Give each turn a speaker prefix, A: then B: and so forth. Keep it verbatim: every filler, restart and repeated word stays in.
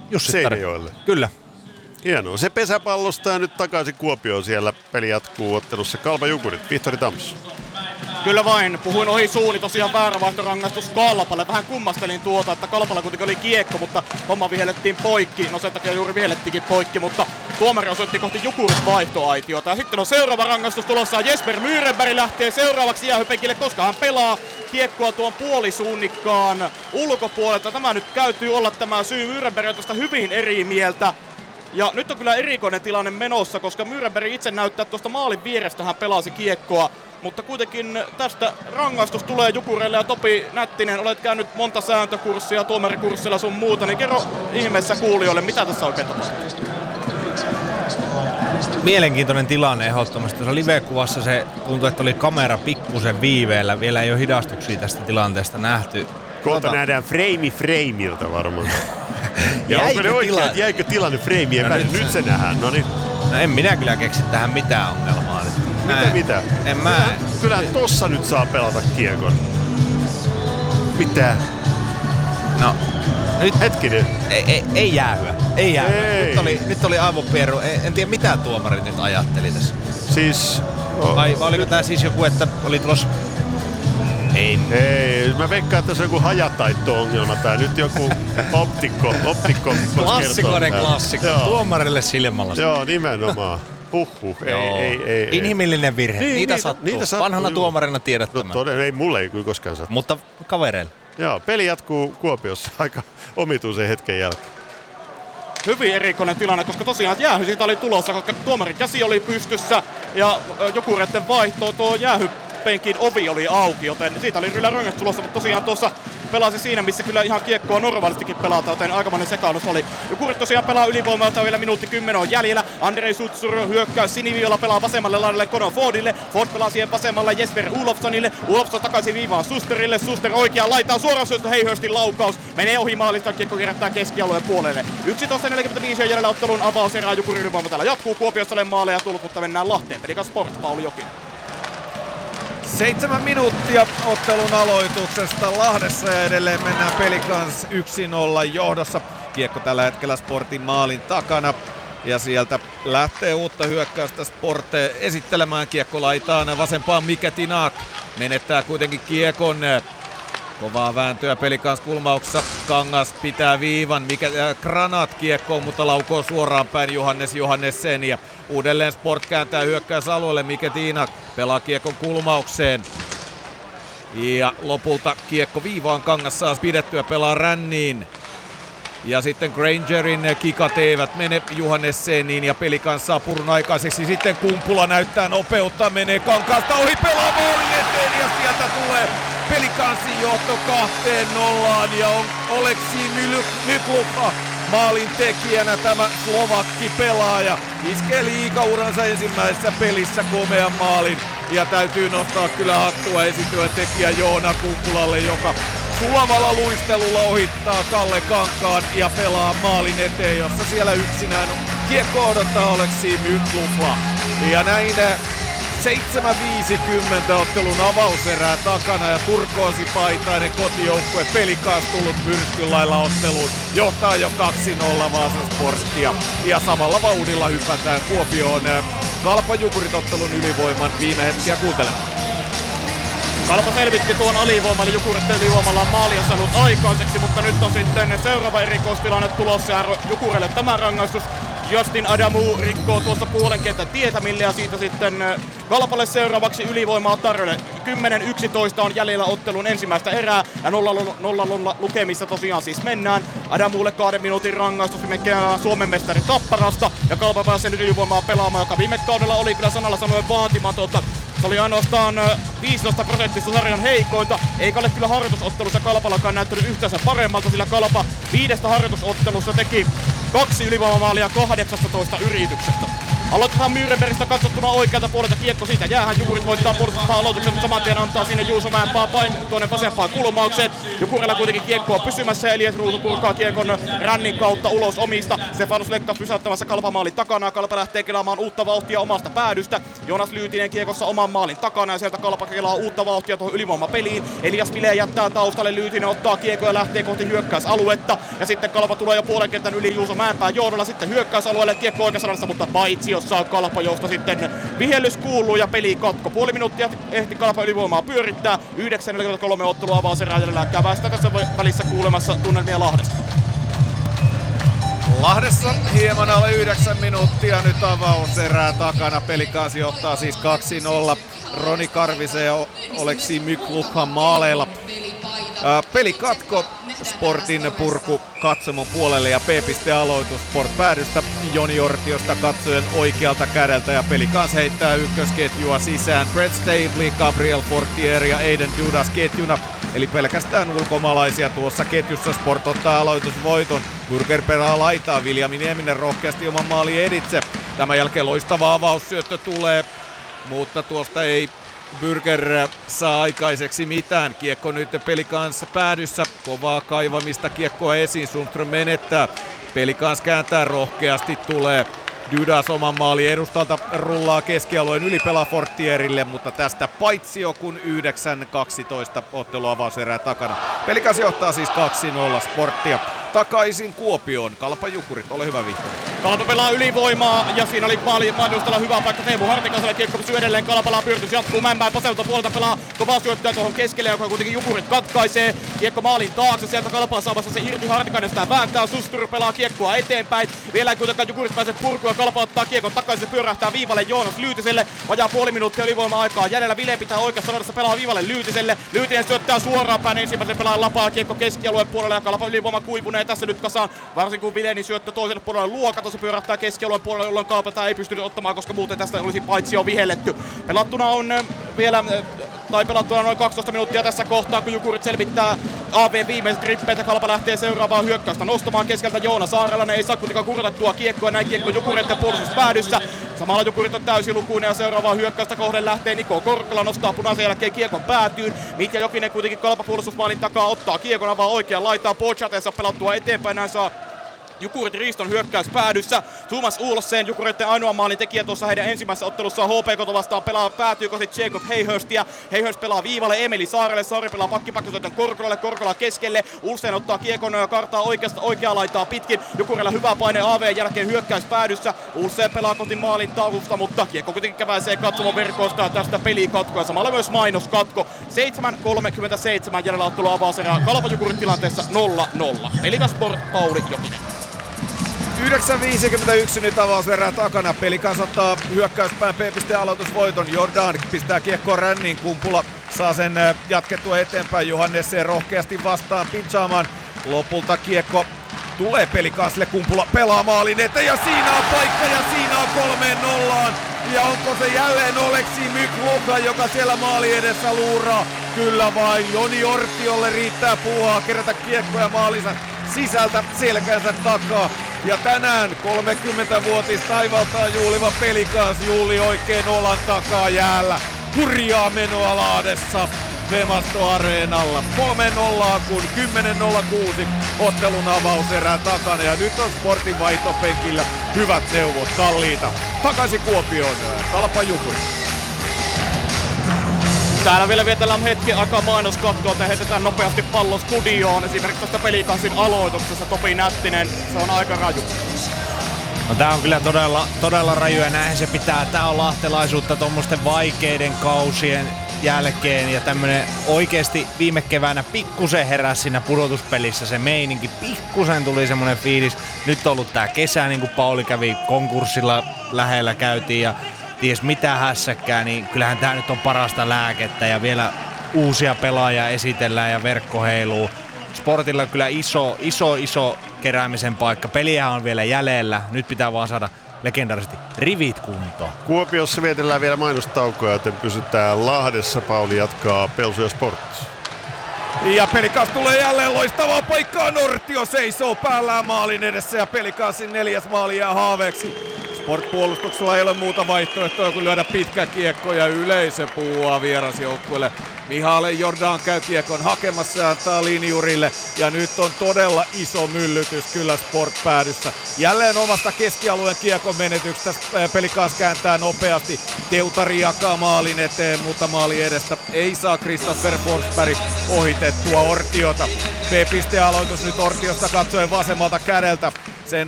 A: Seinäjoelle.
B: Kyllä.
A: Hienoa. Se pesäpallosta ja nyt takaisin Kuopioon siellä. Peli jatkuu ottelussa Kalpa Jukurit. Vihtori Tams.
C: Kyllä vain. Puhuin ohi suuni. Tosiaan väärä vaihtorangaistus Kalpalle. Vähän kummastelin tuota, että Kalpalla kuitenkin oli kiekko, mutta homma vihellettiin poikki. No sen takia juuri vihellettikin poikki, mutta tuomari osoitti kohti Jukurit vaihtoaitiota. Ja sitten on seuraava rangaistus tulossa. Jesper Myyrenberg lähtee seuraavaksi jäähypenkille, koska hän pelaa kiekkoa tuon puolisuunnikkaan ulkopuolelta. Tämä nyt käytyy olla tämä syy. Myyrenberg on tästä hyvin eri mieltä. Ja nyt on kyllä erikoinen tilanne menossa, koska Myyrenberg itse näyttää, että tuosta maalin vierestä hän pelasi kiekkoa. Mutta kuitenkin tästä rangaistus tulee Jukureille. Ja Topi Nättinen, olet käynyt monta sääntökurssia, tuomarikurssilla sun muuta, niin kerro ihmeessä kuulijoille, mitä tässä oikein tapahtuu?
B: Mielenkiintoinen tilanne ehdottomasti. Tuossa live-kuvassa se tuntui, että oli kamera pikkusen viiveellä. Vielä ei ole hidastuksia tästä tilanteesta nähty.
A: Kohta nähdään frame frameilta varmaan. Ja
B: Jäikö
A: onko ne oikein,
B: tila-
A: että jäikö tilanne frameien
B: No
A: päälle?
B: nyt
A: Nyt se nähdään. No niin.
B: No en minä kyllä keksi tähän mitään ongelmaa nyt. Mä
A: Mitä
B: en-
A: mitä?
B: En mä...
A: Kyllä, kyllähän tossa nyt saa pelata kiekon. Mitä?
B: No, nyt
A: Hetkinen.
B: ei, ei, ei jäähyä. Ei jäähyä.
A: Ei.
B: Nyt oli, nyt oli aivopieru. En, en tiedä mitä tuomarit nyt ajatteli tässä.
A: Siis... Oh.
B: Vai, vai oliko tää siis joku, että oli tulossa... Ei.
A: Ei, mä veikkaan, että se on joku hajataitto-ongelma tää. Nyt joku optikko, optikko
B: Klassikoiden
A: kertoo.
B: klassikko.
A: Joo.
B: Tuomarille silmällä.
A: Joo, nimenomaan. Huhhuh. Ei,
B: Joo.
A: ei, ei, ei.
B: Inhimillinen virhe.
A: Niin,
B: niitä,
A: niitä-
B: sattuu.
A: niitä sattuu,
B: Vanhana
A: juu.
B: tuomarina tiedät
A: No
B: tämän.
A: todella, ei mulle ei kyllä koskaan saa.
B: Mutta kavereille.
A: Joo, peli jatkuu Kuopiossa aika omituisen hetken jälkeen.
C: Hyvin erikoinen tilanne, koska tosiaan jäähy siitä oli tulossa, koska tuomarin käsi oli pystyssä ja Jukureiden vaihto tuo jäähypenkin ovi oli auki, joten siitä oli kyllä rangaistus tulossa, mutta tosiaan tuossa pelasi siinä, missä kyllä ihan kiekkoa normaalistikin pelataan, joten aikamoinen sekaannus oli. Jukurit tosiaan pelaa ylivoimalta, vielä minuutti kymmenen on jäljellä. Andrei Sutsur hyökkää siniviivalla, pelaa vasemmalle laidalle Conor Fordille. Ford pelaa siihen vasemmalle Jesper Olofssonille. Olofsson takaisin viivaan Susterille. Suster oikeaan laitaan suoraan syöttö Heihöstin laukaus. Menee ohi maalista, kiekko kerättää keskialueen puolelle. yksitoista neljäkymmentäviisi on jäljellä ottelun avauserää. Jukurin ylivoima täällä jatkuu. Kuopiossa ole maaleja tullut, mutta mennään Lahteen. Pelikas Sport, Pauli Jokinen.
D: Seitsemän minuuttia ottelun aloituksesta Lahdessa ja edelleen mennään Pelikans yksi nolla johdossa. Kiekko tällä hetkellä Sportin maalin takana ja sieltä lähtee uutta hyökkäystä Sport esittelemään. Kiekko laitaan vasempaan, Mika Tinak menettää kuitenkin kiekon. Kovaa vääntöä Pelikans kulmauksessa. Kangas pitää viivan, mikä äh, Granat kiekkoon, mutta laukoo suoraan päin Johannes Johannessen. Ja uudelleen Sport kääntää hyökkäysalueelle. Mika Tinak pelaa kiekon kulmaukseen. Ja lopulta kiekko viivaan, Kangas saa pidettyä, pelaa ränniin. Ja sitten Grangerin kikat eivät mene Johannesseniin ja Pelikans saa purun aikaiseksi. Sitten Kumpula näyttää nopeutta, menee Kankaasta ohi, pelaa maalin eteen ja sieltä tulee Pelikansin johto kahteen nollaan ja on Oleksi Myklupa maalin tekijänä tämä slovakki pelaaja. Iskee liigauransa ensimmäisessä pelissä komean maalin ja täytyy nostaa kyllä hattua esityöntekijä Joona Kumpulalle, joka sulavalla luistelulla ohittaa Kalle Kankaan ja pelaa maalin eteen, jossa siellä yksinään kiekko odottaa Oleksi Myklupa. Ja näin seitsemän viisikymmentä ottelun avauserää takana ja turkoosipaitainen kotijoukkue Pelikans tullut myrskyn lailla otteluun. Johtaa jo kaksi nolla Vaasan Sporttia ja samalla vauhdilla hypätään Kuopioon Kalpa Jukurit ottelun ylivoiman viime hetkiä kuuntelemaan.
C: Kalpa selvitti tuon alivoiman, eli Jukurit ylivoimalla on maalia saanut aikaiseksi, mutta nyt on sitten seuraava erikoistilanne tulossa ja Jukurille tämä rangaistus. Justin Adamu rikkoo tuossa puolen kentän tietämille ja siitä sitten Kalpalle seuraavaksi ylivoimaa tarjolle. kymmenen yksitoista on jäljellä ottelun ensimmäistä erää ja nolla nolla lukemissa tosiaan siis mennään. Adamulle kahden minuutin rangaistus, mikä Suomen mestari Tapparasta ja Kalpa pääsee nyt ylivoimaa pelaamaan, joka viime kaudella oli kyllä sanalla sanoen vaatimatonta. Se oli ainoastaan viisitoista prosenttista sarjan heikointa, eikä ole kyllä harjoitusottelussa Kalpallakaan näyttänyt yhtään paremmalta, sillä Kalpa viidestä harjoitusottelussa teki kaksi ylivoimamaalia kahdeksastatoista yrityksestä. Aloitetaan Myyrenbergistä katsottuna oikealta puolelta, kiekko siitä jäähän, Jukurit voittaa puolustuspaan aloituksen, mutta saman tien antaa sinne Juuso Mäenpää pain tuonne vasempaan kulmaukseen. Jukurilla kuitenkin kiekko on pysymässä ja Elias Ruutu purkaa kiekon rännin kautta ulos omista. Stefanus Lekka pysäyttämässä Kalpa maalin takana, Kalpa lähtee kelaamaan uutta vauhtia omasta päädystä Joonas Lyytinen kiekossa oman maalin takana ja sieltä Kalpa kelaa uutta vauhtia tuohon ylivoimapeliin. Elias Vile jättää taustalle, Lyytinen ottaa kiekko ja lähtee kohti hyökkäysaluetta. Ja sitten Kalpa tulee jo puolen kentän yli Juuso Mäenpään johdolla sitten hyökkäysalueelle kiekko oikeassa radassa, mutta paitsi jossa Kalpa jousta sitten vihellys kuuluu ja peli katko. Puoli minuuttia ehti Kalpa ylivoimaa pyörittää. yhdeksän neljäkymmentäkolme ottelua avauserää jäljellä. Käväistä tässä välissä kuulemassa tunnelmia Lahdesta.
D: Lahdessa hieman alle yhdeksän minuuttia nyt avauserää takana. Pelikans johtaa siis kaksi nolla. Roni Karvisen ja Oleksi Myklukhan maaleilla. Ää, pelikatko Sportin purku katsomon puolelle ja P-piste-aloitus Sport päädystä Joni Ortiosta katsojen oikealta kädeltä ja Pelikans heittää ykkösketjua sisään. Brett Stavely, Gabriel Fortier ja Aiden Dudas ketjuna. Eli pelkästään ulkomaalaisia tuossa ketjussa. Sport ottaa aloitusvoiton. Burger pelaa laitaa, Viljami Nieminen rohkeasti oman maali editse. Tämän jälkeen loistava avaussyöttö tulee, mutta tuosta ei Burger saa aikaiseksi mitään. Kiekko nyt Pelikans päädyssä. Kovaa kaivamista kiekkoa esiin. Sundström menettää. Pelikans kääntää rohkeasti. Tulee Dudas oman maali edustalta. Rullaa keskialueen yli, pelaa Fortierille. Mutta tästä paitsio kun yhdeksän kaksitoista otteluavauserää takana. Pelikans johtaa siis kaksi nolla Sporttia. Takaisin Kuopioon. Kalpa Jukurit, ole hyvä Vihtori.
C: Kalpa pelaa ylivoimaa ja siinä oli maali mahdollisella hyvä paikka Teemu Hartikaselle. Kiekko pysyy edelleen Kalpalaa, pyöritys jatkuu. Mäenpää Paselta puolelta pelaa kovaa syöttöä tuohon keskelle, joka kuitenkin Jukurit katkaisee. Kiekko maalin taakse, sieltä Kalpaa saamassa se irti. Hartikainen sitä vääntää, Sustur pelaa kiekkoa eteenpäin. Vielä ei kuitenkaan Jukurit pääse purkua. Kalpa ottaa kiekon takaisin, se pyörähtää viivalle Joonas Lyytiselle. Vajaa puoli minuuttia ylivoima-aikaa jäljellä. Vile pitää oikeassa radassa, pelaa viivalle Lyytiselle. Lyytinen syöttää suoraan päin ensimmäisen pelaajan lapaa. Kiekko keskialueen puolelle ja Kalpa ylivoima kuivunee tässä nyt kasaan. Varsinkin kun Vileni syöttö toiselle puolelle Luokato, se pyörähtää keskialueen puolelle, jolloin Kalpa ei pystynyt ottamaan, koska muuten tästä olisi paitsi jo vihelletty. Pelattuna on vielä, tai pelattuna noin kaksitoista minuuttia tässä kohtaa, kun Jukurit selvittää A V viimeiset rippeet ja Kalpa lähtee seuraavaan hyökkäystä nostamaan keskeltä Joona Saarelainen. Ei saa kuitenkaan kurtettua kiekkoa, näin kiekko Jukureiden puolustuspäädyssä. Samalla Jukurit on täysilukuinen ja seuraavaan hyökkäystä kohden lähtee Niko Korkkala, nostaa punaisen jälkeen kiekon päätyyn. Mitja Jokinen kuitenkin Kalpa puolustusmaalin takaa ottaa kiekon, avaa oikean laitaa. Pochatensa pelattua eteenpäin, näin saa Jukurit Riiston hyökkäys päädyssä. Thomas Ulosen, Jukureiden ainoa maalin tekijä tuossa heidän ensimmäisessä ottelussaan H P K vastaan, pelaa päätyy kohti Jacob Hayhurstia. Hayhurst pelaa viivalle Emeli Saarelle, Saari pelaa pakkipakkisoiton Korkolalle, Korkola keskelle. Ulsen ottaa kiekon ja kartaa oikeasta oikeaa laitaa pitkin. Jukurilla hyvä paine A V jälkeen hyökkäys päädyssä. Ulsen pelaa kohti maalin taulusta, mutta kiekko kuitenkin käväisee katsomon verkosta ja tästä peli katkoa. Samalla myös mainoskatko. seitsemän kolmekymmentäseitsemän jäljellä ottelua avauserää. Kalpa Jukurit tilanteessa nolla nolla. Pelikas Sport, Pauli Jokinen.
D: yhdeksän viisikymmentäyksi nyt avauserää takana. Pelikans ottaa hyökkäyspään P-pisteen aloitusvoiton. Jordan pistää kiekkoa ränniin. Kumpula saa sen jatkettua eteenpäin. Johannesen rohkeasti vastaan pinchaamaan. Lopulta kiekko tulee Pelikansille. Kumpula pelaa maalin eteen ja siinä on paikka ja siinä on kolmeen nollaan. Ja onko se jälleen Oleksi Mykluka, joka siellä maali edessä luuraa? Kyllä vain. Joni Ortiolle riittää puuhaa kerätä kiekkoja maalinsa sisältä selkänsä takaa. Ja tänään kolmekymmentävuotis taivaltaan juhliva Pelikans juhli oikein olan takaa jäällä. Hurjaa menoa Lahdessa Vemasto Areenalla. kolme nolla kun kymmenen nolla kuusi ottelun avauserää takana. Ja nyt on Sportin vaihtopenkillä hyvät neuvot kalliita. Takaisin Kuopioon, Kalpa Jukurit.
C: Täällä vielä vietellään hetki aikaa mainoskatkoa, että heitetään nopeasti pallo studioon. Esimerkiksi tästä Pelikansin aloituksessa Topi Nättinen, se on aika raju.
B: No tää on kyllä todella, todella raju ja näinhän se pitää. Tää on lahtelaisuutta tuommoisten vaikeiden kausien jälkeen ja tämmönen oikeesti viime keväänä pikkusen heräsi siinä pudotuspelissä se meininki. Pikkusen tuli semmonen fiilis. Nyt on ollut tää kesä, niin kuin Pauli kävi konkurssilla lähellä käytiin ja ties mitä hässäkkää, niin kyllähän tää nyt on parasta lääkettä ja vielä uusia pelaajia esitellään ja verkko heiluu. Sportilla on kyllä iso, iso, iso keräämisen paikka. Peliä on vielä jäljellä. Nyt pitää vaan saada legendaarisesti rivit kuntoon.
A: Kuopiossa vietellään vielä mainostaukoja, joten pysytään Lahdessa. Pauli jatkaa Pelsu ja Sports.
D: Ja Pelikans tulee jälleen loistavaa paikkaa. Nortio seisoo päällään maalin edessä ja Pelikansin neljäs maali jää haaveeksi. Sport-puolustuksella ei ole muuta vaihtoehtoa kuin lyödä pitkä kiekko ja yleisö puuaa vierasjoukkueelle Mihale Jordan käy kiekon hakemassa ja antaa linjurille. Ja nyt on todella iso myllytys kyllä Sport päädyssä. Jälleen omasta keskialueen kiekon menetyksestä Pelikans kääntää nopeasti. Teutari jakaa maalin eteen, mutta maali edestä ei saa Christopher Forsberg ohitettua Ortiota. B-pistealoitus nyt Ortiosta katsoen vasemmalta kädeltä.